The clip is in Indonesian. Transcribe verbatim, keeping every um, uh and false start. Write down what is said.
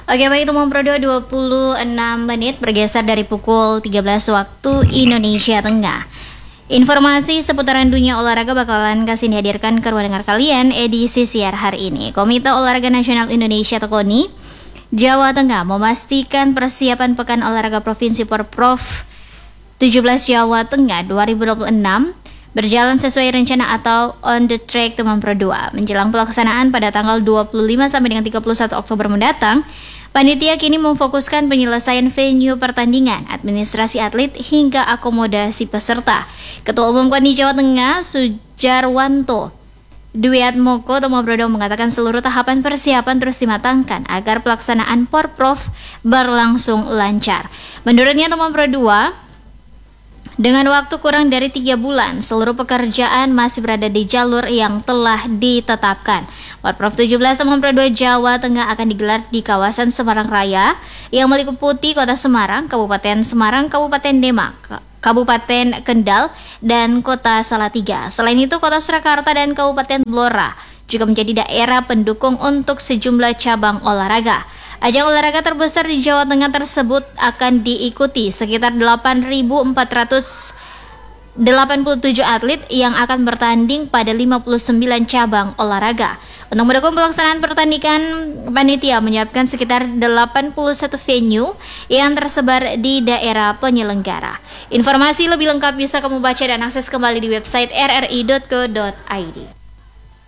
Oke, baik, itu memperoleh dua puluh enam menit bergeser dari pukul tiga belas waktu Indonesia Tengah. Informasi seputaran dunia olahraga bakalan kasih dihadirkan ke ruang dengar kalian edisi siar hari ini. Komite Olahraga Nasional Indonesia atau KONI Jawa Tengah memastikan persiapan Pekan Olahraga Provinsi Porprov tujuh belas Jawa Tengah dua ribu dua puluh enam berjalan sesuai rencana atau on the track teman pro dua. Menjelang pelaksanaan pada tanggal dua puluh lima sampai dengan tiga puluh satu Oktober mendatang, panitia kini memfokuskan penyelesaian venue pertandingan, administrasi atlet, hingga akomodasi peserta. Ketua Umum KONI Jawa Tengah, Sujarwanto Dwiatmoko Tomobrodo mengatakan seluruh tahapan persiapan terus dimatangkan agar pelaksanaan Porprov berlangsung lancar. Menurutnya Tomobrodo dua, dengan waktu kurang dari tiga bulan, seluruh pekerjaan masih berada di jalur yang telah ditetapkan. Porprov tujuh belas Tomobrodo dua Jawa Tengah akan digelar di kawasan Semarang Raya yang meliputi Kota Semarang, Kabupaten Semarang, Kabupaten Demak, Kabupaten Kendal, dan Kota Salatiga. Selain itu, Kota Surakarta dan Kabupaten Blora juga menjadi daerah pendukung untuk sejumlah cabang olahraga. Ajang olahraga terbesar di Jawa Tengah tersebut akan diikuti sekitar delapan ribu empat ratus delapan puluh tujuh atlet yang akan bertanding pada lima puluh sembilan cabang olahraga. Untuk mendukung pelaksanaan pertandingan, panitia menyiapkan sekitar delapan puluh satu venue yang tersebar di daerah penyelenggara. Informasi lebih lengkap bisa kamu baca dan akses kembali di website r r i dot co dot i d.